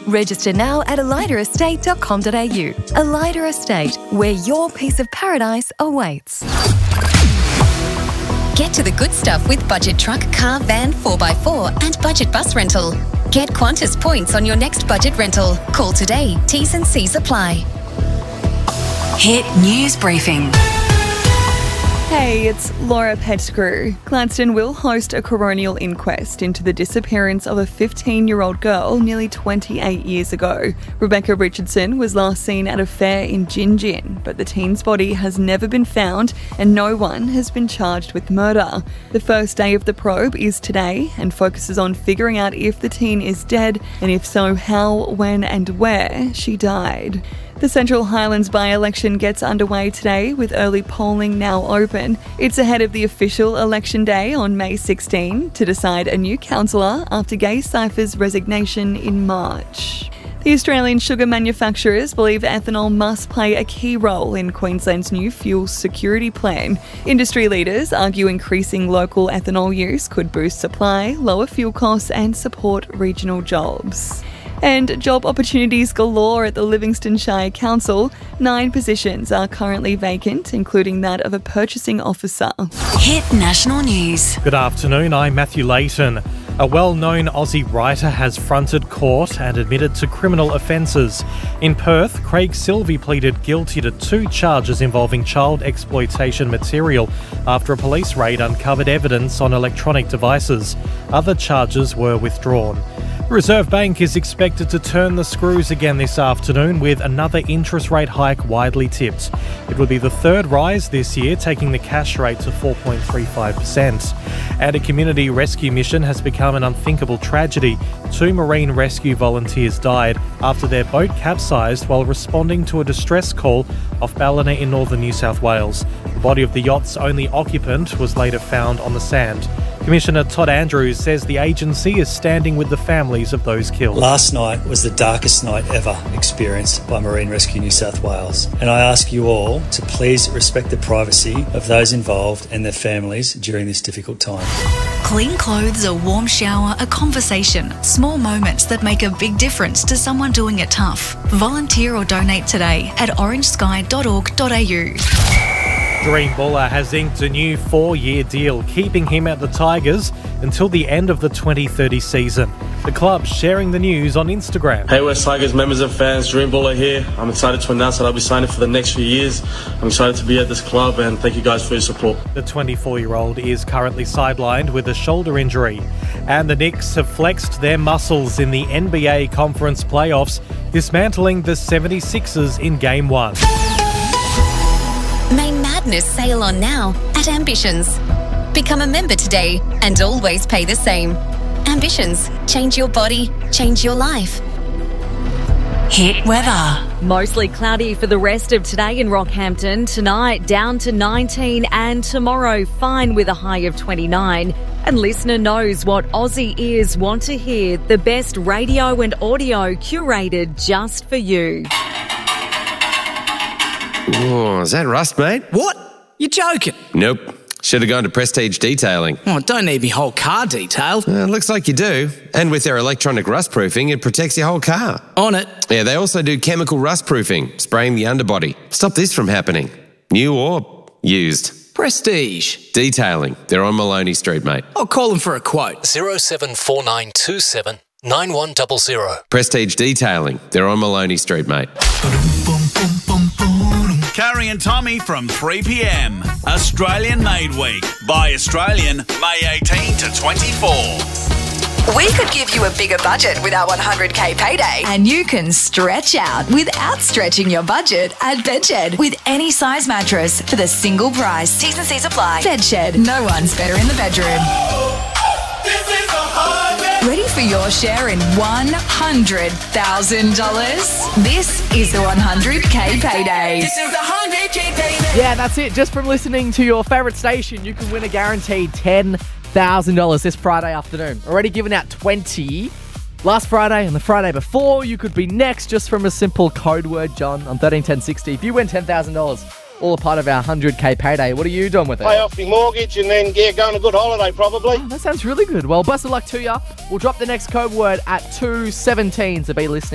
Register now at elidaestate.com.au. Elida Estate, where your piece of paradise awaits. Get to the good stuff with Budget Truck, Car, Van, 4x4 and Budget Bus Rental. Get Qantas points on your next budget rental. Call today. T's and C's apply. Hit News Briefing. Hey, it's Laura Pettigrew. Gladstone will host a coronial inquest into the disappearance of a 15-year-old girl nearly 28 years ago. Rebecca Richardson was last seen at a fair in Gin Gin, but the teen's body has never been found and no one has been charged with murder. The first day of the probe is today and focuses on figuring out if the teen is dead and if so, how, when and where she died. The Central Highlands by-election gets underway today with early polling now open. It's ahead of the official election day on May 16 to decide a new councillor after Gay Cypher's resignation in March. The Australian sugar manufacturers believe ethanol must play a key role in Queensland's new fuel security plan. Industry leaders argue increasing local ethanol use could boost supply, lower fuel costs and support regional jobs. And job opportunities galore at the Livingston Shire Council. 9 positions are currently vacant, including that of a purchasing officer. Hit National News. Good afternoon, I'm Matthew Layton. A well-known Aussie writer has fronted court and admitted to criminal offences. In Perth, Craig Silvey pleaded guilty to 2 charges involving child exploitation material after a police raid uncovered evidence on electronic devices. Other charges were withdrawn. The Reserve Bank is expected to turn the screws again this afternoon with another interest rate hike widely tipped. It will be the 3rd rise this year, taking the cash rate to 4.35%. And a community rescue mission has become an unthinkable tragedy. 2 marine rescue volunteers died after their boat capsized while responding to a distress call off Ballina in northern New South Wales. The body of the yacht's only occupant was later found on the sand. Commissioner Todd Andrews says the agency is standing with the families of those killed. Last night was the darkest night ever experienced by Marine Rescue New South Wales, and I ask you all to please respect the privacy of those involved and their families during this difficult time. Clean clothes, a warm shower, a conversation. Small moments that make a big difference to someone doing it tough. Volunteer or donate today at orangesky.org.au. Dream Buller has inked a new 4-year deal, keeping him at the Tigers until the end of the 2030 season. The club sharing the news on Instagram. Hey West Tigers members and fans, Dream Buller here. I'm excited to announce that I'll be signing for the next few years. I'm excited to be at this club and thank you guys for your support. The 24-year-old is currently sidelined with a shoulder injury. And the Knicks have flexed their muscles in the NBA Conference playoffs, dismantling the 76ers in Game 1. May madness sail on now at Ambitions. Become a member today and always pay the same. Ambitions. Change your body, change your life. Hit weather. Mostly cloudy for the rest of today in Rockhampton. Tonight down to 19 and tomorrow fine with a high of 29. And listener knows what Aussie ears want to hear. The best radio and audio curated just for you. Oh, is that rust, mate? What? You joking? Nope. Should have gone to Prestige Detailing. Oh, I don't need my whole car detailed. Looks like you do. And with their electronic rust proofing, it protects your whole car. On it. Yeah, they also do chemical rust proofing, spraying the underbody. Stop this from happening. New or used. Prestige Detailing. They're on Maloney Street, mate. I'll call them for a quote. 074927 9100. Prestige Detailing. They're on Maloney Street, mate. Carrie and Tommy from 3 p.m. Australian Made Week. By Australian, May 18 to 24. We could give you a bigger budget with our 100k payday. And you can stretch out without stretching your budget at Bedshed. With any size mattress for the single price. T's and C's apply. Bedshed. No one's better in the bedroom. Ready for your share in $100,000? This is the 100k payday. This is the 100k payday. Yeah, that's it. Just from listening to your favourite station, you can win a guaranteed $10,000 this Friday afternoon. Already given out 20 last Friday and the Friday before. You could be next just from a simple code word, John, on 131060. If you win $10,000, all a part of our 100k payday. What are you doing with it? Pay off the mortgage and then go on a good holiday probably. Oh, that sounds really good. Well, best of luck to you. We'll drop the next code word at 2:17, so be listening.